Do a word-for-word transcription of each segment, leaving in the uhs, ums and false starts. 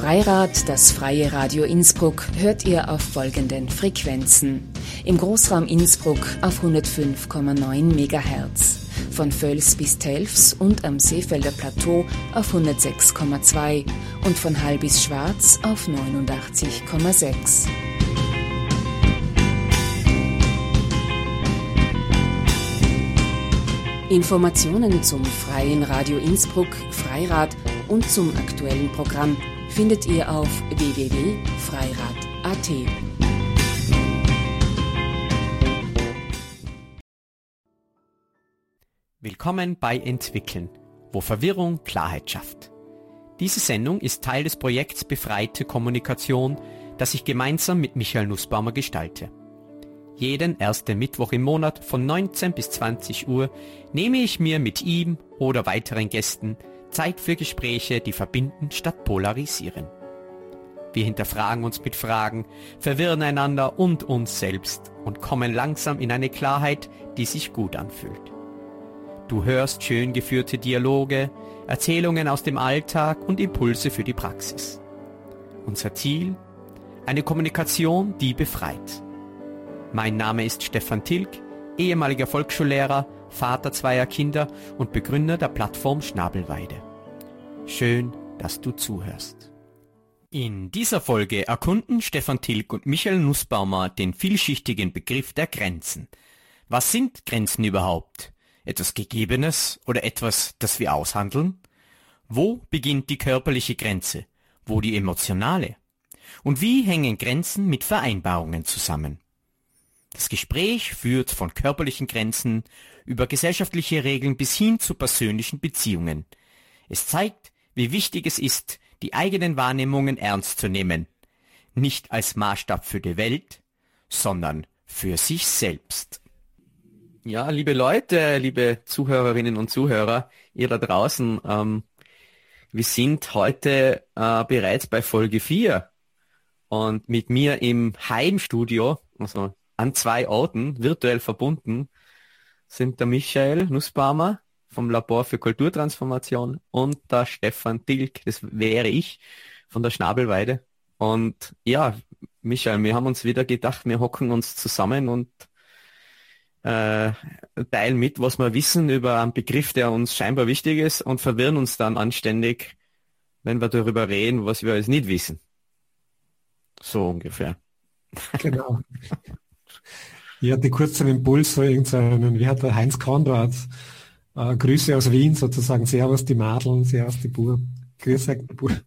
Freirad, das freie Radio Innsbruck, hört ihr auf folgenden Frequenzen. Im Großraum Innsbruck auf hundertfünf Komma neun Megahertz, von Völs bis Telfs und am Seefelder Plateau auf hundertsechs Komma zwei und von Hall bis Schwarz auf neunundachtzig Komma sechs. Informationen zum Freien Radio Innsbruck, Freirad und zum aktuellen Programm findet ihr auf w w w punkt freirad punkt a t. Willkommen bei Entwickeln, wo Verwirrung Klarheit schafft. Diese Sendung ist Teil des Projekts Befreite Kommunikation, das ich gemeinsam mit Michael Nussbaumer gestalte. Jeden ersten Mittwoch im Monat von neunzehn bis zwanzig Uhr nehme ich mir mit ihm oder weiteren Gästen Zeit für Gespräche, die verbinden statt polarisieren. Wir hinterfragen uns mit Fragen, verwirren einander und uns selbst und kommen langsam in eine Klarheit, die sich gut anfühlt. Du hörst schön geführte Dialoge, Erzählungen aus dem Alltag und Impulse für die Praxis. Unser Ziel? Eine Kommunikation, die befreit. Mein Name ist Stefan Tilg, ehemaliger Volksschullehrer, Vater zweier Kinder und Begründer der Plattform Schnabelweide. Schön, dass du zuhörst. In dieser Folge erkunden Stefan Tilg und Michael Nussbaumer den vielschichtigen Begriff der Grenzen. Was sind Grenzen überhaupt? Etwas Gegebenes oder etwas, das wir aushandeln? Wo beginnt die körperliche Grenze? Wo die emotionale? Und wie hängen Grenzen mit Vereinbarungen zusammen? Das Gespräch führt von körperlichen Grenzen über gesellschaftliche Regeln bis hin zu persönlichen Beziehungen. Es zeigt, wie wichtig es ist, die eigenen Wahrnehmungen ernst zu nehmen. Nicht als Maßstab für die Welt, sondern für sich selbst. Ja, liebe Leute, liebe Zuhörerinnen und Zuhörer, ihr da draußen, ähm, wir sind heute äh, bereits bei Folge vier und mit mir im Heimstudio, also an zwei Orten, virtuell verbunden, sind der Michael Nussbaumer vom Labor für Kulturtransformation und der Stefan Tilg, das wäre ich, von der Schnabelweide. Und ja, Michael, wir haben uns wieder gedacht, wir hocken uns zusammen und äh, teilen mit, was wir wissen über einen Begriff, der uns scheinbar wichtig ist und verwirren uns dann anständig, wenn wir darüber reden, was wir alles nicht wissen. So ungefähr. Genau. Ich hatte kurz einen Impuls für irgendeinen, wie hat der Heinz Konrad, äh, Grüße aus Wien sozusagen, Servus die Madeln, Servus die Bur, Grüß euch die Bur.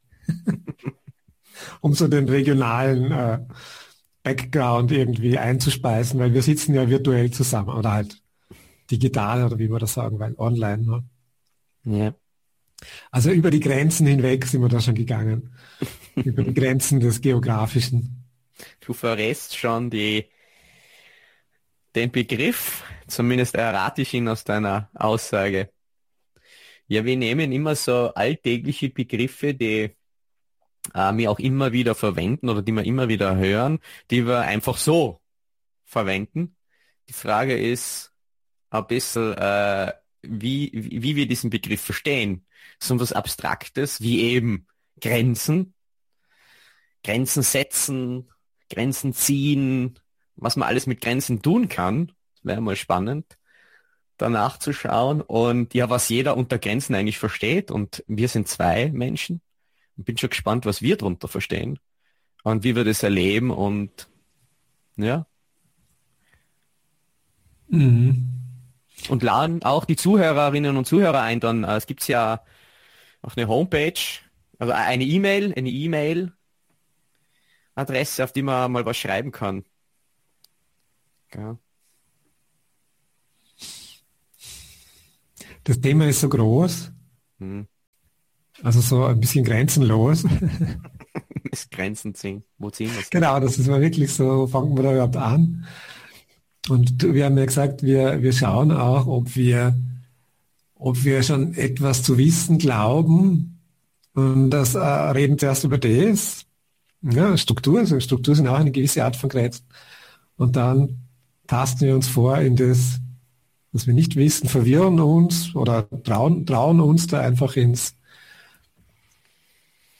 Um so den regionalen äh, Background irgendwie einzuspeisen, weil wir sitzen ja virtuell zusammen oder halt digital oder wie wir das sagen, weil online. Ne? Ja. Also über die Grenzen hinweg sind wir da schon gegangen. Über die Grenzen des Geografischen. Du verrätst schon die den Begriff, zumindest errate ich ihn aus deiner Aussage. Ja, wir nehmen immer so alltägliche Begriffe, die äh, wir auch immer wieder verwenden oder die wir immer wieder hören, die wir einfach so verwenden. Die Frage ist ein bisschen, äh, wie, wie, wie wir diesen Begriff verstehen. So was Abstraktes, wie eben Grenzen, Grenzen setzen, Grenzen ziehen, was man alles mit Grenzen tun kann, wäre mal spannend, danach zu schauen und ja, was jeder unter Grenzen eigentlich versteht und wir sind zwei Menschen und bin schon gespannt, was wir darunter verstehen und wie wir das erleben und ja. Mhm. Und laden auch die Zuhörerinnen und Zuhörer ein, dann äh, es gibt ja auch eine Homepage, also eine E-Mail, eine E-Mail-Adresse, auf die man mal was schreiben kann. Ja. Das Thema ist so groß, Hm. also so ein bisschen grenzenlos. Das Grenzen ziehen. Wo ziehen wir es? Genau, das ist mal wirklich so, fangen wir da überhaupt an. Und wir haben ja gesagt, wir, wir schauen auch, ob wir, ob wir schon etwas zu wissen glauben. Und das äh, reden zuerst über das. Ja, Struktur, also Struktur sind auch eine gewisse Art von Grenzen. Und dann tasten wir uns vor in das, was wir nicht wissen, verwirren uns oder trauen, trauen uns da einfach ins,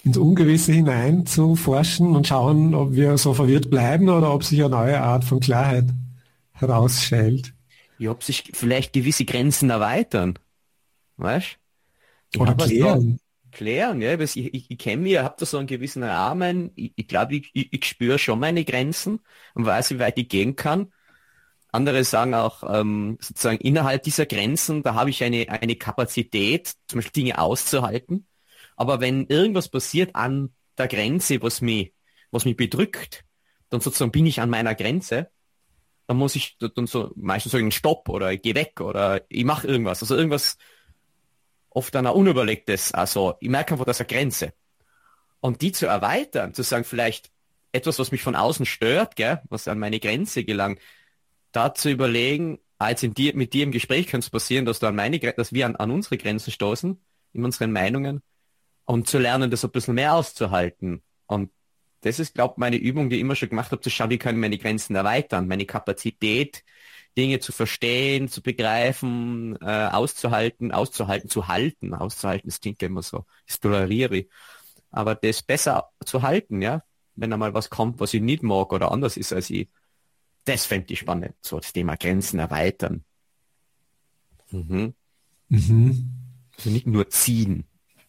ins Ungewisse hinein zu forschen und schauen, ob wir so verwirrt bleiben oder ob sich eine neue Art von Klarheit herausstellt. Ja, ob sich vielleicht gewisse Grenzen erweitern. Weißt du? Oder klären. So, klären, ja. Ich, ich, ich kenne mich, ich habe da so einen gewissen Rahmen. Ich, ich glaube, ich, ich, ich spüre schon meine Grenzen und weiß, wie weit ich gehen kann. Andere sagen auch, ähm, sozusagen innerhalb dieser Grenzen, da habe ich eine, eine Kapazität, zum Beispiel Dinge auszuhalten. Aber wenn irgendwas passiert an der Grenze, was mich, was mich bedrückt, dann sozusagen bin ich an meiner Grenze, dann muss ich dann so meistens sagen, Stopp oder ich gehe weg oder ich mache irgendwas. Also irgendwas oft dann auch Unüberlegtes. Also ich merke einfach, das ist eine Grenze. Und die zu erweitern, zu sagen, vielleicht etwas, was mich von außen stört, gell, was an meine Grenze gelangt, da zu überlegen, als in dir, mit dir im Gespräch könnte es passieren, dass du an meine, dass wir an, an unsere Grenzen stoßen, in unseren Meinungen, und zu lernen, das ein bisschen mehr auszuhalten. Und das ist, glaube ich, meine Übung, die ich immer schon gemacht habe, zu schauen, wie kann ich meine Grenzen erweitern, meine Kapazität, Dinge zu verstehen, zu begreifen, äh, auszuhalten, auszuhalten, zu halten, auszuhalten, das klingt ja immer so, das toleriere ich. Aber das besser zu halten, ja, wenn einmal was kommt, was ich nicht mag oder anders ist als ich, das fände ich spannend, so das Thema Grenzen erweitern. Mhm. Mhm. Also nicht nur ziehen.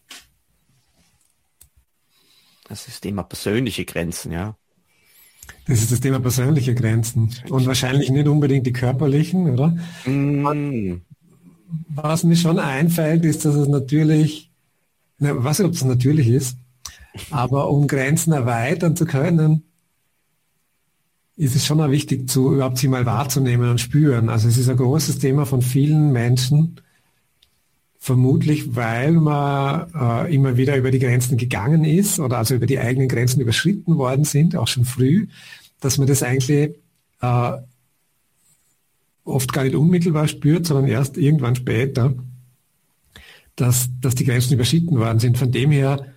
Das ist das Thema persönliche Grenzen, ja. Das ist das Thema persönliche Grenzen. Und wahrscheinlich nicht unbedingt die körperlichen, oder? Mm. Was mir schon einfällt, ist, dass es natürlich, ich weiß nicht, ob es natürlich ist, aber um Grenzen erweitern zu können, ist es schon auch wichtig, zu, überhaupt sie mal wahrzunehmen und spüren. Also es ist ein großes Thema von vielen Menschen, vermutlich, weil man äh, immer wieder über die Grenzen gegangen ist oder also über die eigenen Grenzen überschritten worden sind, auch schon früh, dass man das eigentlich äh, oft gar nicht unmittelbar spürt, sondern erst irgendwann später, dass, dass die Grenzen überschritten worden sind. Von dem her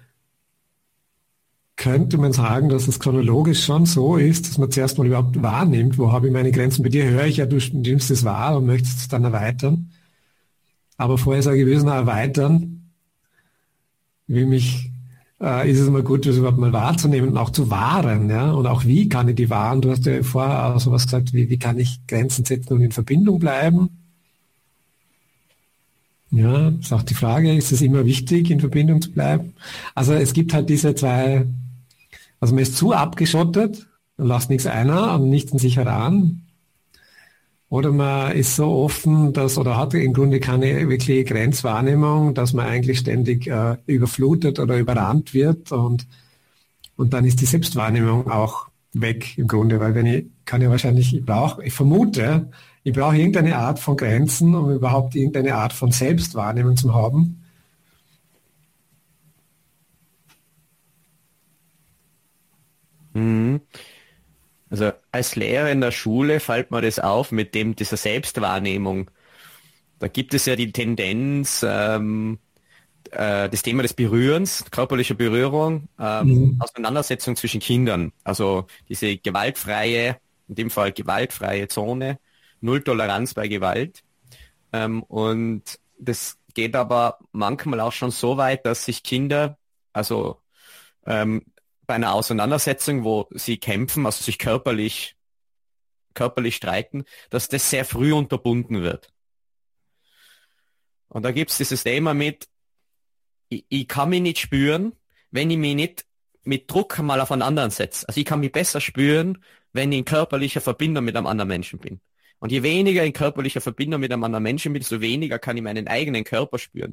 könnte man sagen, dass es chronologisch schon so ist, dass man zuerst mal überhaupt wahrnimmt, wo habe ich meine Grenzen. Bei dir höre ich ja, du nimmst es wahr und möchtest es dann erweitern. Aber vorher sage ich, wir müssen erweitern. Wie mich, äh, ist es immer gut, das überhaupt mal wahrzunehmen und auch zu wahren. Ja? Und auch wie kann ich die wahren? Du hast ja vorher auch sowas gesagt, wie, wie kann ich Grenzen setzen und in Verbindung bleiben? Ja, ist auch die Frage, ist es immer wichtig, in Verbindung zu bleiben? Also es gibt halt diese zwei, also man ist zu abgeschottet, man lässt nichts einer und nichts an sich heran. Oder man ist so offen, dass oder hat im Grunde keine wirkliche Grenzwahrnehmung, dass man eigentlich ständig äh, überflutet oder überrannt wird und, und dann ist die Selbstwahrnehmung auch weg im Grunde, weil wenn ich kann ja wahrscheinlich, ich brauche, ich vermute, ich brauche irgendeine Art von Grenzen, um überhaupt irgendeine Art von Selbstwahrnehmung zu haben. Mhm. Also als Lehrer in der Schule fällt mir das auf mit dem dieser Selbstwahrnehmung. Da gibt es ja die Tendenz, ähm, äh, das Thema des Berührens, körperlicher Berührung, ähm, mhm. Auseinandersetzung zwischen Kindern. Also diese gewaltfreie, in dem Fall gewaltfreie Zone, Null Toleranz bei Gewalt. Ähm, und das geht aber manchmal auch schon so weit, dass sich Kinder, also ähm, bei einer Auseinandersetzung, wo sie kämpfen, also sich körperlich, körperlich streiten, dass das sehr früh unterbunden wird. Und da gibt es dieses Thema mit, ich, ich kann mich nicht spüren, wenn ich mich nicht mit Druck mal auf einen anderen setze. Also ich kann mich besser spüren, wenn ich in körperlicher Verbindung mit einem anderen Menschen bin. Und je weniger in körperlicher Verbindung mit einem anderen Menschen bin, desto weniger kann ich meinen eigenen Körper spüren.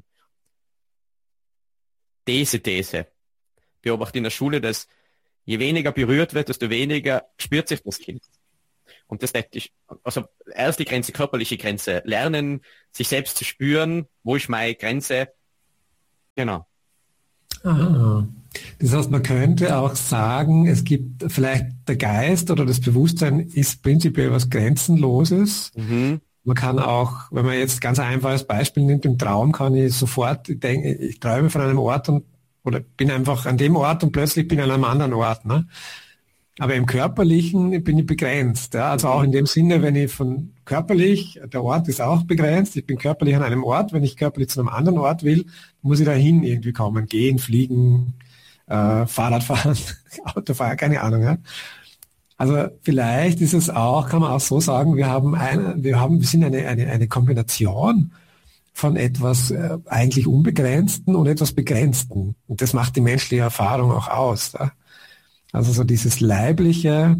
Diese These beobachte in der Schule, dass je weniger berührt wird, desto weniger spürt sich das Kind. Und das ist, also erst die Grenze, körperliche Grenze, lernen, sich selbst zu spüren, wo ist meine Grenze, genau. Aha. Das heißt, man könnte auch sagen, es gibt vielleicht der Geist oder das Bewusstsein ist prinzipiell was Grenzenloses. Mhm. Man kann auch, wenn man jetzt ganz ein einfaches Beispiel nimmt, im Traum kann ich sofort denken, ich träume von einem Ort und oder bin einfach an dem Ort und plötzlich bin ich an einem anderen Ort. Ne? Aber im Körperlichen bin ich begrenzt. Ja? Also auch in dem Sinne, wenn ich von körperlich, der Ort ist auch begrenzt, ich bin körperlich an einem Ort, wenn ich körperlich zu einem anderen Ort will, muss ich dahin irgendwie kommen, gehen, fliegen, äh, Fahrradfahren, Autofahren, keine Ahnung. Ja? Also vielleicht ist es auch, kann man auch so sagen, wir haben eine, wir haben, wir sind eine, eine, eine Kombination von etwas äh, eigentlich Unbegrenzten und etwas Begrenzten. Und das macht die menschliche Erfahrung auch aus. Ja? Also so dieses leibliche,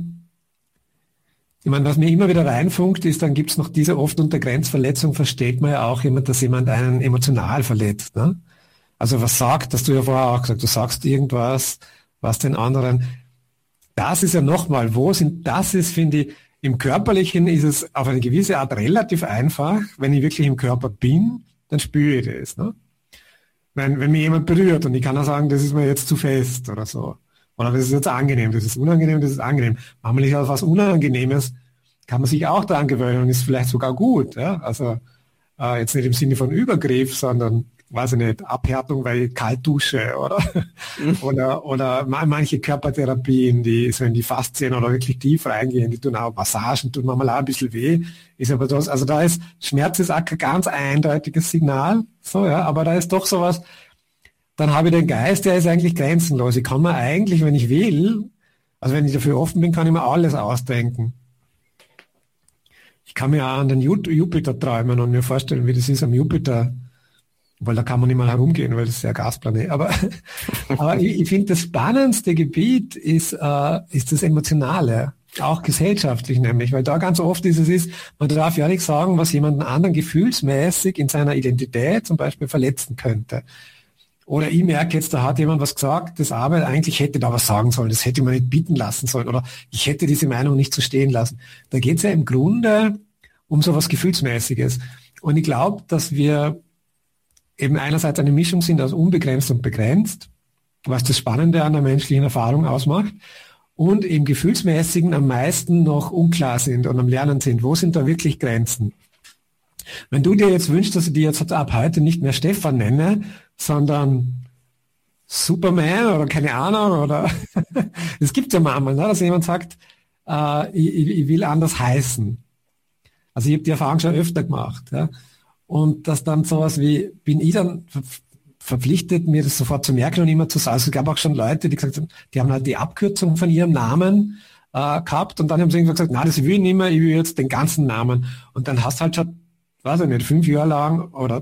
ich meine, was mir immer wieder reinfunkt, ist, dann gibt's noch diese oft unter Grenzverletzung, versteht man ja auch immer, dass jemand einen emotional verletzt. Ne? Also was sagt, das du ja vorher auch gesagt, du sagst irgendwas, was den anderen, das ist ja nochmal, wo sind, das ist, finde ich, im Körperlichen ist es auf eine gewisse Art relativ einfach. Wenn ich wirklich im Körper bin, dann spüre ich das. Ne? Wenn, wenn mir jemand berührt und ich kann auch sagen, das ist mir jetzt zu fest oder so. Oder das ist jetzt angenehm, das ist unangenehm, das ist angenehm. Manchmal ist auch was Unangenehmes, kann man sich auch daran gewöhnen und ist vielleicht sogar gut. Ja? Also äh, jetzt nicht im Sinne von Übergriff, sondern, weiß ich nicht, Abhärtung, weil ich kalt dusche oder oder oder manche Körpertherapien, die so in die Faszien oder wirklich tief reingehen, die tun auch Massagen, tun manchmal auch ein bisschen weh. Ist aber das, also da ist Schmerz ist auch kein ganz eindeutiges Signal, so ja, aber da ist doch sowas. Dann habe ich den Geist, der ist eigentlich grenzenlos. Ich kann mir eigentlich, wenn ich will, also wenn ich dafür offen bin, kann ich mir alles ausdenken. Ich kann mir auch an den Jupiter träumen und mir vorstellen, wie das ist am Jupiter, weil da kann man nicht mal herumgehen, weil das ist ja ein Gasplanet. Aber, aber ich, ich finde, das spannendste Gebiet ist, äh, ist das Emotionale, auch gesellschaftlich nämlich, weil da ganz oft ist es ist, man darf ja nicht sagen, was jemanden anderen gefühlsmäßig in seiner Identität zum Beispiel verletzen könnte. Oder ich merke jetzt, da hat jemand was gesagt, das Arbeit, eigentlich hätte da was sagen sollen, das hätte man nicht bieten lassen sollen oder ich hätte diese Meinung nicht so stehen lassen. Da geht es ja im Grunde um so was Gefühlsmäßiges. Und ich glaube, dass wir eben einerseits eine Mischung sind aus unbegrenzt und begrenzt, was das Spannende an der menschlichen Erfahrung ausmacht, und im Gefühlsmäßigen am meisten noch unklar sind und am Lernen sind. Wo sind da wirklich Grenzen? Wenn du dir jetzt wünschst, dass ich dir jetzt ab heute nicht mehr Stefan nenne, sondern Superman oder keine Ahnung, oder es gibt ja manchmal, ne, dass jemand sagt, äh, ich, ich will anders heißen. Also ich habe die Erfahrung schon öfter gemacht. Ja? Und dass dann sowas wie, bin ich dann ver verpflichtet, mir das sofort zu merken und immer zu sagen. Also es gab auch schon Leute, die gesagt haben, die haben halt die Abkürzung von ihrem Namen äh, gehabt und dann haben sie irgendwann gesagt, na, das will ich nicht mehr, ich will jetzt den ganzen Namen. Und dann hast du halt schon, weiß ich nicht, fünf Jahre lang oder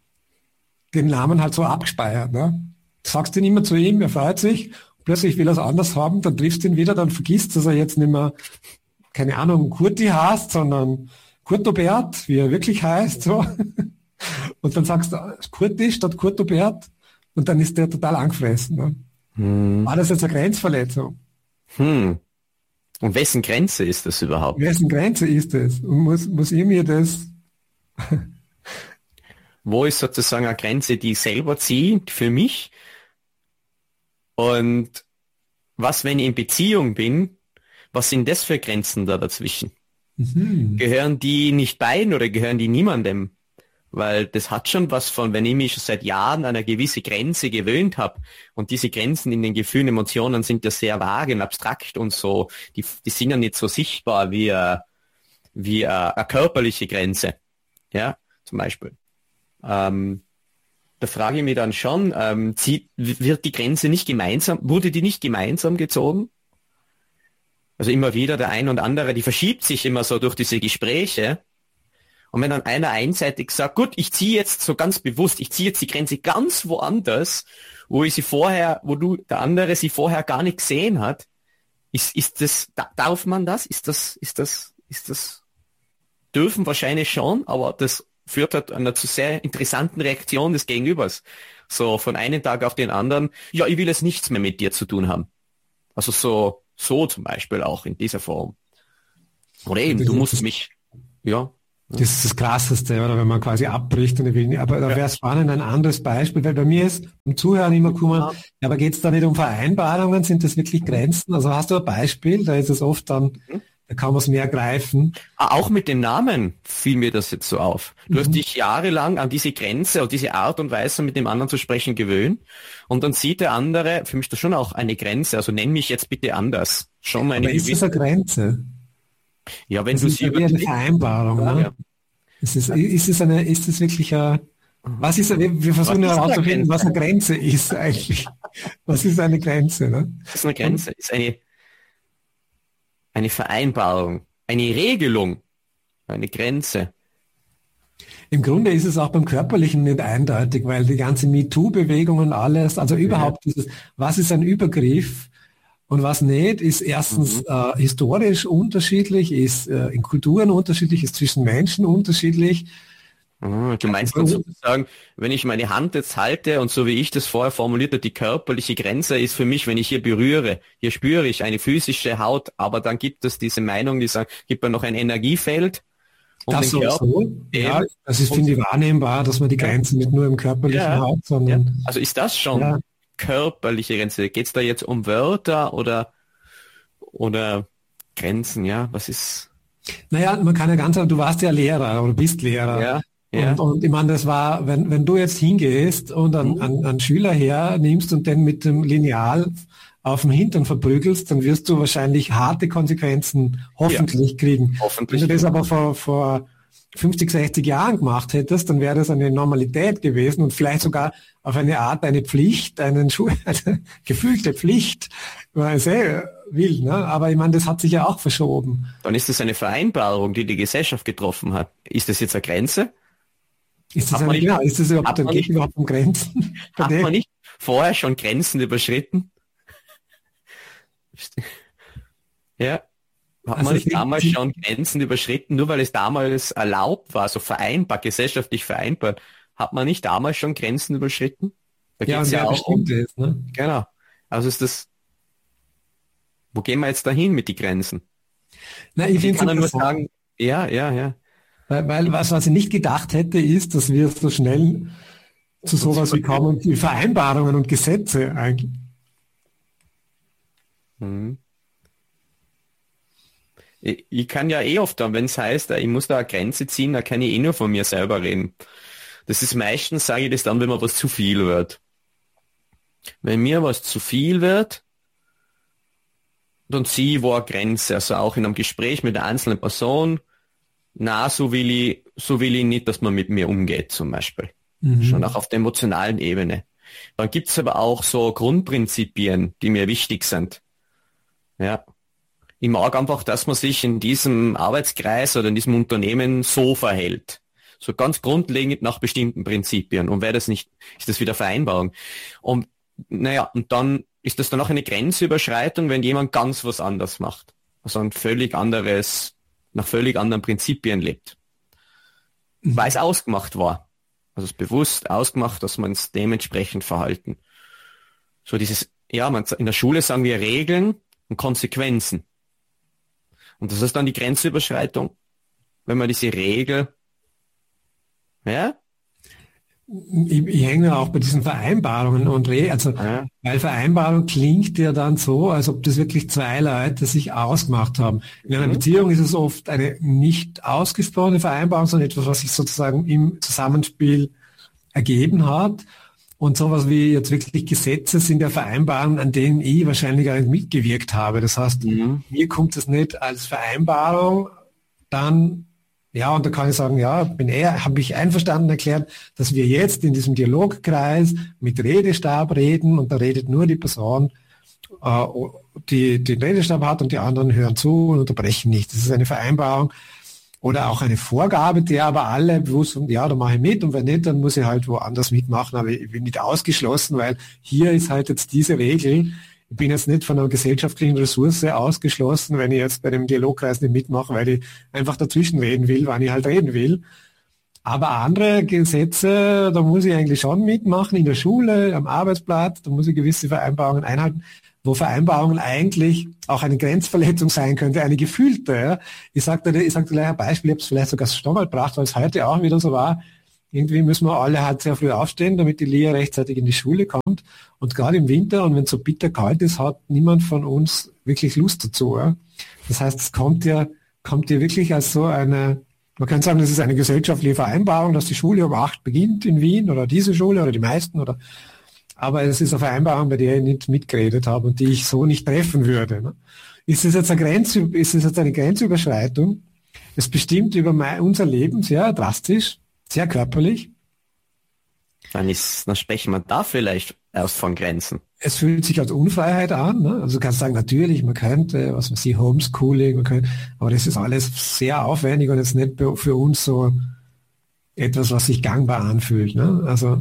den Namen halt so abgespeichert. Ne? Du sagst ihn immer zu ihm, er freut sich, plötzlich will er es anders haben, dann triffst du ihn wieder, dann vergisst, dass er jetzt nicht mehr, keine Ahnung, Kurti heißt, sondern Kurtobert, wie er wirklich heißt. So. Und dann sagst du Kurti statt Kurtobert und dann ist der total angefressen. Ne? Hm. War das jetzt eine Grenzverletzung? Hm. Und wessen Grenze ist das überhaupt? Wessen Grenze ist es? Und muss, muss ich mir das... Wo ist sozusagen eine Grenze, die ich selber ziehe, für mich? Und was, wenn ich in Beziehung bin, was sind das für Grenzen da dazwischen? Mhm. Gehören die nicht beiden oder gehören die niemandem? Weil das hat schon was von, wenn ich mich schon seit Jahren an eine gewisse Grenze gewöhnt habe und diese Grenzen in den Gefühlen, Emotionen sind ja sehr vage und abstrakt und so, die, die sind ja nicht so sichtbar wie, a, wie a, eine körperliche Grenze, ja, zum Beispiel. Ähm, da frage ich mich dann schon, ähm, zieht, wird die Grenze nicht gemeinsam, wurde die nicht gemeinsam gezogen? Also immer wieder der ein und andere, die verschiebt sich immer so durch diese Gespräche. Und wenn dann einer einseitig sagt, gut, ich ziehe jetzt so ganz bewusst, ich ziehe jetzt die Grenze ganz woanders, wo ich sie vorher, wo du, der andere sie vorher gar nicht gesehen hat, ist, ist das, darf man das? Ist das, ist das, ist das, dürfen wahrscheinlich schon, aber das führt halt einer zu sehr interessanten Reaktion des Gegenübers. So von einem Tag auf den anderen, ja, ich will jetzt nichts mehr mit dir zu tun haben. Also so, so zum Beispiel auch in dieser Form. Oder eben, du musst mich, ja. Das ist das Krasseste, oder wenn man quasi abbricht und ich will nicht. Aber da wäre es spannend, ein anderes Beispiel, weil bei mir ist im Zuhören immer gekommen, ja, aber geht es da nicht um Vereinbarungen, sind das wirklich Grenzen? Also hast du ein Beispiel, da ist es oft dann, mhm. da kann man es mehr greifen. Auch mit dem Namen fiel mir das jetzt so auf. Du mhm. hast dich jahrelang an diese Grenze oder diese Art und Weise mit dem anderen zu sprechen gewöhnt und dann sieht der andere, für mich das schon auch eine Grenze, also nenn mich jetzt bitte anders. Schon eine aber ist das eine Grenze? Ja, wenn das du ist sie ja eine Vereinbarung, ja, ne? Ja. Ist es, ist es eine, ist es wirklich ein, was ist, wir versuchen herauszufinden, was eine Grenze ist eigentlich. Was ist eine Grenze? Ne? Das ist eine Grenze, ist eine, eine Vereinbarung, eine Regelung, eine Grenze. Im Grunde ist es auch beim Körperlichen nicht eindeutig, weil die ganze MeToo-Bewegung und alles, also überhaupt ja. dieses, was ist ein Übergriff und was nicht, ist erstens mhm. äh, historisch unterschiedlich, ist äh, in Kulturen unterschiedlich, ist zwischen Menschen unterschiedlich. Du meinst dann sozusagen, wenn ich meine Hand jetzt halte und so wie ich das vorher formuliert habe, die körperliche Grenze ist für mich, wenn ich hier berühre, hier spüre ich eine physische Haut, aber dann gibt es diese Meinung, die sagen, gibt man noch ein Energiefeld. Um das so, so. Ja, das ist, finde ich, wahrnehmbar, dass man die Grenzen nicht nur im körperlichen ja, hat, sondern... Ja. Also ist das schon ja. körperliche Grenze? Geht es da jetzt um Wörter oder, oder Grenzen, ja? Was ist... Naja, man kann ja ganz, du warst ja Lehrer oder bist Lehrer. Ja. Ja. Und, und ich meine, das war, wenn, wenn du jetzt hingehst und einen, mhm. einen, einen Schüler hernimmst und den mit dem Lineal auf dem Hintern verprügelst, dann wirst du wahrscheinlich harte Konsequenzen hoffentlich ja. kriegen. Hoffentlich. Wenn du das aber vor, vor fünfzig, sechzig Jahren gemacht hättest, dann wäre das eine Normalität gewesen und vielleicht sogar auf eine Art eine Pflicht, einen Schul eine gefühlte Pflicht. War sehr wild, ne? Aber ich meine, das hat sich ja auch verschoben. Dann ist das eine Vereinbarung, die die Gesellschaft getroffen hat. Ist das jetzt eine Grenze? Ist das, eine, nicht, genau, ist das überhaupt, dann geht überhaupt um Grenzen? Hat man nicht vorher schon Grenzen überschritten? Ja. Hat also man nicht damals die, schon Grenzen überschritten, nur weil es damals erlaubt war, so vereinbar, gesellschaftlich vereinbar, hat man nicht damals schon Grenzen überschritten? Da ja, geht's und ja auch um, ist, ne? Genau. Also ist das, wo gehen wir jetzt dahin mit den Grenzen? Na, ich, ich kann nur sagen, ja, ja, ja. Weil, weil was, was ich nicht gedacht hätte, ist, dass wir so schnell zu sowas wie kommen, die Vereinbarungen und Gesetze eigentlich. Hm. Ich, ich kann ja eh oft, wenn es heißt, ich muss da eine Grenze ziehen, da kann ich eh nur von mir selber reden. Das ist meistens, sage ich das dann, wenn mir was zu viel wird. Wenn mir was zu viel wird, dann ziehe ich wo eine Grenze, also auch in einem Gespräch mit einer einzelnen Person. Na, so will ich, so will ich nicht, dass man mit mir umgeht, zum Beispiel. Mhm. Schon auch auf der emotionalen Ebene. Dann gibt es aber auch so Grundprinzipien, die mir wichtig sind. Ja. Ich mag einfach, dass man sich in diesem Arbeitskreis oder in diesem Unternehmen so verhält. So ganz grundlegend nach bestimmten Prinzipien. Und wäre das nicht, ist das wieder Vereinbarung. Und, naja, und dann ist das dann auch eine Grenzüberschreitung, wenn jemand ganz was anderes macht. Also ein völlig anderes, nach völlig anderen Prinzipien lebt. Mhm. Weil es ausgemacht war. Also es ist bewusst ausgemacht, dass man es dementsprechend verhalten. So dieses, ja, man, in der Schule sagen wir Regeln und Konsequenzen. Und das ist dann die Grenzüberschreitung, wenn man diese Regel, ja? Ich, ich hänge auch bei diesen Vereinbarungen und Regeln, also, ja. Weil Vereinbarung klingt ja dann so, als ob das wirklich zwei Leute sich ausgemacht haben. In einer mhm. Beziehung ist es oft eine nicht ausgesprochene Vereinbarung, sondern etwas, was sich sozusagen im Zusammenspiel ergeben hat. Und sowas wie jetzt wirklich Gesetze sind ja Vereinbarungen, an denen ich wahrscheinlich gar nicht mitgewirkt habe. Das heißt, mhm. mir kommt es nicht als Vereinbarung, dann, ja, und da kann ich sagen, ja, bin eher, habe ich einverstanden erklärt, dass wir jetzt in diesem Dialogkreis mit Redestab reden und da redet nur die Person, äh, die den Redestab hat und die anderen hören zu und unterbrechen nicht. Das ist eine Vereinbarung. Oder auch eine Vorgabe, der aber alle bewusst sind, ja, da mache ich mit und wenn nicht, dann muss ich halt woanders mitmachen, aber ich bin nicht ausgeschlossen, weil hier ist halt jetzt diese Regel. Ich bin jetzt nicht von einer gesellschaftlichen Ressource ausgeschlossen, wenn ich jetzt bei dem Dialogkreis nicht mitmache, weil ich einfach dazwischen reden will, wann ich halt reden will. Aber andere Gesetze, da muss ich eigentlich schon mitmachen, in der Schule, am Arbeitsplatz, da muss ich gewisse Vereinbarungen einhalten, wo Vereinbarungen eigentlich auch eine Grenzverletzung sein könnte, eine gefühlte. Ja. Ich sagte, ich sagte gleich ein Beispiel, ich habe es vielleicht sogar schon mal gebracht, weil es heute auch wieder so war. Irgendwie müssen wir alle halt sehr früh aufstehen, damit die Lia rechtzeitig in die Schule kommt. Und gerade im Winter und wenn es so bitter kalt ist, hat niemand von uns wirklich Lust dazu. Ja. Das heißt, es kommt ja, kommt ja wirklich als so eine, man kann sagen, das ist eine gesellschaftliche Vereinbarung, dass die Schule um acht beginnt in Wien oder diese Schule oder die meisten oder aber es ist eine Vereinbarung, bei der ich nicht mitgeredet habe und die ich so nicht treffen würde. Ne? Ist es jetzt eine Grenz, ist es jetzt eine Grenzüberschreitung? Es bestimmt über mein, unser Leben sehr drastisch, sehr körperlich. Dann ist, dann sprechen wir da vielleicht erst von Grenzen. Es fühlt sich als Unfreiheit an. Ne? Also du kannst sagen, natürlich, man könnte, was weiß ich, Homeschooling, man könnte, aber das ist alles sehr aufwendig und jetzt nicht für uns so etwas, was sich gangbar anfühlt. Ne? Also,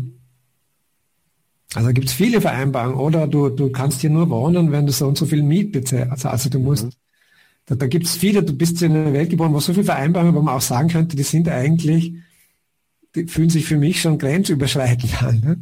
also gibt es viele Vereinbarungen. Oder du, du kannst hier nur wohnen, wenn du so und so viel Miete bezahlst. Also, also du musst, mhm. da, da gibt es viele, du bist in einer Welt geboren, wo so viele Vereinbarungen, wo man auch sagen könnte, die sind eigentlich, die fühlen sich für mich schon grenzüberschreitend an. Ne?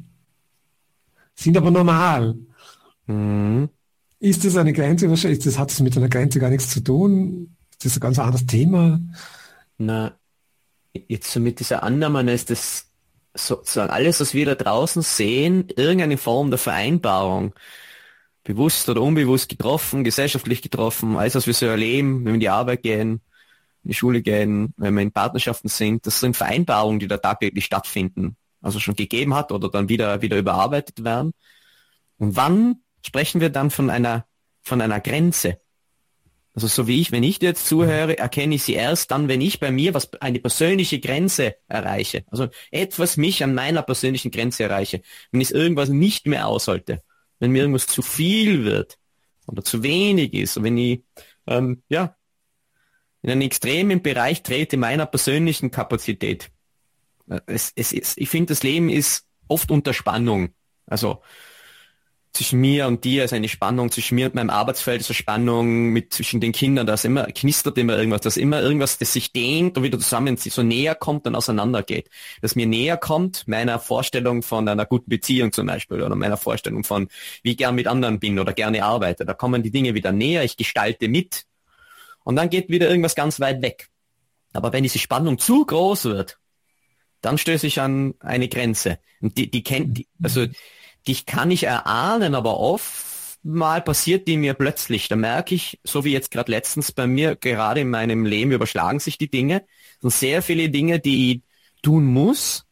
Sind aber normal. Mhm. Ist das eine Grenzüberschreitung? Das hat das mit einer Grenze gar nichts zu tun? Ist das ein ganz anderes Thema? Na, jetzt so mit dieser Annahme ist das sozusagen alles, was wir da draußen sehen, irgendeine Form der Vereinbarung, bewusst oder unbewusst getroffen, gesellschaftlich getroffen, alles, was wir so erleben, wenn wir in die Arbeit gehen, in die Schule gehen, wenn wir in Partnerschaften sind, das sind Vereinbarungen, die da tagtäglich stattfinden, also schon gegeben hat oder dann wieder, wieder überarbeitet werden. Und wann sprechen wir dann von einer, von einer Grenze? Also so wie ich, wenn ich dir jetzt zuhöre, erkenne ich sie erst dann, wenn ich bei mir was eine persönliche Grenze erreiche. Also etwas mich an meiner persönlichen Grenze erreiche. Wenn ich irgendwas nicht mehr aushalte, wenn mir irgendwas zu viel wird oder zu wenig ist, und wenn ich ähm, ja in einen extremen Bereich trete meiner persönlichen Kapazität. Es, es ist, ich finde, das Leben ist oft unter Spannung. Also zwischen mir und dir ist eine Spannung, zwischen mir und meinem Arbeitsfeld ist eine Spannung, mit zwischen den Kindern, da ist immer, knistert immer irgendwas, da ist immer irgendwas, das sich dehnt und wieder zusammen so näher kommt und auseinandergeht. Das mir näher kommt, meiner Vorstellung von einer guten Beziehung zum Beispiel oder meiner Vorstellung von, wie ich gern mit anderen bin oder gerne arbeite. Da kommen die Dinge wieder näher, ich gestalte mit und dann geht wieder irgendwas ganz weit weg. Aber wenn diese Spannung zu groß wird, dann stöße ich an eine Grenze. Und die, die kennt, die, also die kann ich erahnen, aber oft mal passiert die mir plötzlich. Da merke ich, so wie jetzt gerade letztens bei mir, gerade in meinem Leben überschlagen sich die Dinge. Es sind sehr viele Dinge, die ich tun muss,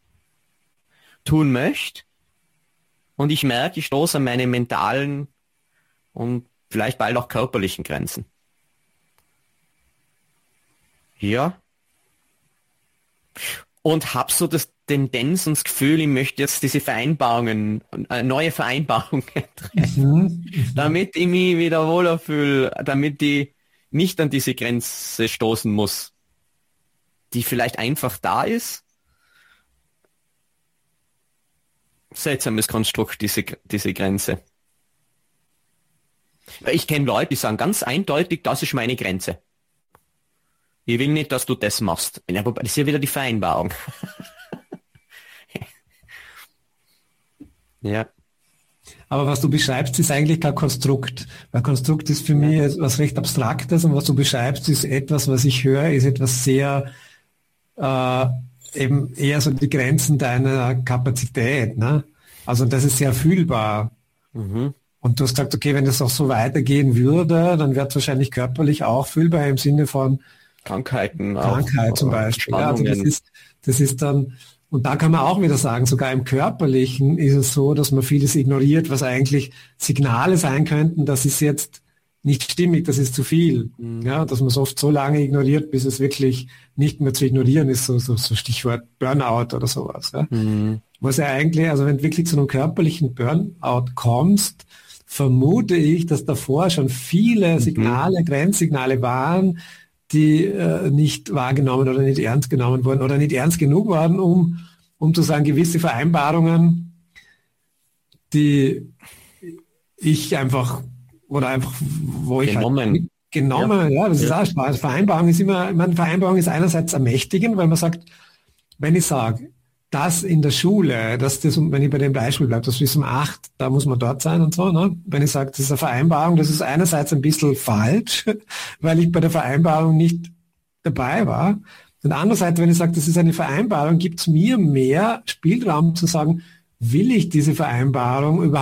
tun möchte. Und ich merke, ich stoße an meine mentalen und vielleicht bald auch körperlichen Grenzen. Ja. Und hab so das Tendenz und das Gefühl, ich möchte jetzt diese Vereinbarungen, äh, neue Vereinbarungen treffen, mhm. damit ich mich wieder wohler fühle, damit ich nicht an diese Grenze stoßen muss, die vielleicht einfach da ist. Seltsames Konstrukt, diese, diese Grenze. Ich kenne Leute, die sagen ganz eindeutig, das ist meine Grenze. Ich will nicht, dass du das machst. Ja, das ist ja wieder die Vereinbarung. Ja. Aber was du beschreibst, ist eigentlich kein Konstrukt. Weil Konstrukt ist für mich etwas recht Abstraktes und was du beschreibst, ist etwas, was ich höre, ist etwas sehr, äh, eben eher so die Grenzen deiner Kapazität. Ne? Also das ist sehr fühlbar. Mhm. Und du hast gesagt, okay, wenn das auch so weitergehen würde, dann wird es wahrscheinlich körperlich auch fühlbar im Sinne von Krankheiten. Krankheit auch, zum Beispiel. Ja, also das ist, das ist dann, und da kann man auch wieder sagen, sogar im Körperlichen ist es so, dass man vieles ignoriert, was eigentlich Signale sein könnten, das ist jetzt nicht stimmig, das ist zu viel. Mhm. Ja, dass man es oft so lange ignoriert, bis es wirklich nicht mehr zu ignorieren ist, so, so, so Stichwort Burnout oder sowas. Ja. Mhm. Was ja eigentlich, also wenn du wirklich zu einem körperlichen Burnout kommst, vermute ich, dass davor schon viele Signale, mhm. Grenzsignale waren, die äh, nicht wahrgenommen oder nicht ernst genommen wurden oder nicht ernst genug waren, um, um zu sagen, gewisse Vereinbarungen, die ich einfach, oder einfach, wo ich genommen, halt genommen, ja, ja das ja. ist auch Spaß. Vereinbarung ist immer, ich meine, Vereinbarung ist einerseits ermächtigend, weil man sagt, wenn ich sage, das in der Schule, dass das, wenn ich bei dem Beispiel bleibe, das ist um acht, da muss man dort sein und so, ne? Wenn ich sage, das ist eine Vereinbarung, das ist einerseits ein bisschen falsch, weil ich bei der Vereinbarung nicht dabei war. Und andererseits, wenn ich sage, das ist eine Vereinbarung, gibt es mir mehr Spielraum zu sagen, will ich diese Vereinbarung überhaupt